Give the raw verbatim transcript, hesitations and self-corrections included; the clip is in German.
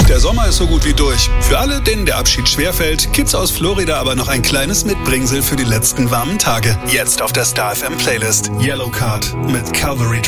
Der Sommer ist so gut wie durch. Für alle, denen der Abschied schwerfällt, gibt's aus Florida aber noch ein kleines Mitbringsel für die letzten warmen Tage. Jetzt auf der Star F M Playlist. Yellow Card mit Calvary